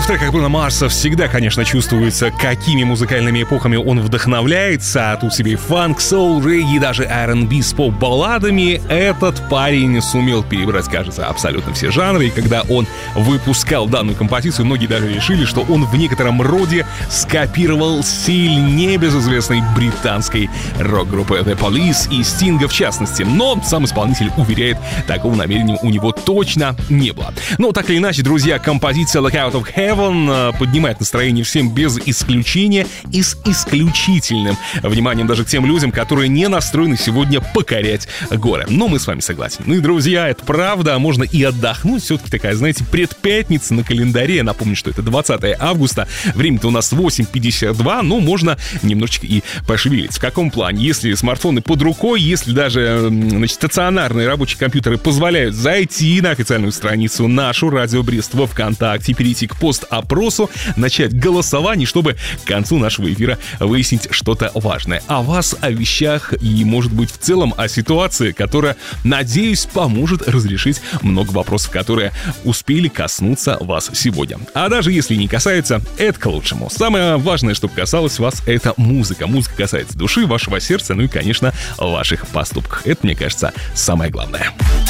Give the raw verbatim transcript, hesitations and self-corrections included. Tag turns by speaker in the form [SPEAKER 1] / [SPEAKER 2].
[SPEAKER 1] В треках Бруно Марса всегда, конечно, чувствуется, какими музыкальными эпохами он вдохновляется. А тут себе и фанк, соул, регги, даже ар энд би с поп-балладами. Этот парень сумел перебрать, кажется, абсолютно все жанры. И когда он выпускал данную композицию, многие даже решили, что он в некотором роде скопировал стиль небезызвестной британской рок-группы The Police и Стинга в частности. Но сам исполнитель уверяет, такого намерения у него точно не было. Но так или иначе, друзья, композиция Lookout of Heaven поднимает настроение всем без исключения и с исключительным вниманием даже к тем людям, которые не настроены сегодня покорять горы. Но мы с вами согласны. Ну и, друзья, это правда, можно и отдохнуть. Все-таки такая, знаете, предпятница на календаре. Напомню, что это двадцатое августа. Время-то у нас восемь пятьдесят два, но можно немножечко и пошевелиться. В каком плане? Если смартфоны под рукой, если даже, значит, стационарные рабочие компьютеры позволяют зайти на официальную страницу нашу Радио Брест во ВКонтакте, перейти к пост-опросу, начать голосование, чтобы к концу нашего эфира выяснить что-то важное о вас, о вещах и, может быть, в целом о ситуации, которая, надеюсь, поможет разрешить много вопросов, которые успели коснуться вас сегодня. А даже если не касается, это к лучшему. Самое важное, что касалось вас, это музыка. Музыка касается души, вашего сердца, ну и, конечно, ваших поступков. Это, мне кажется, самое главное.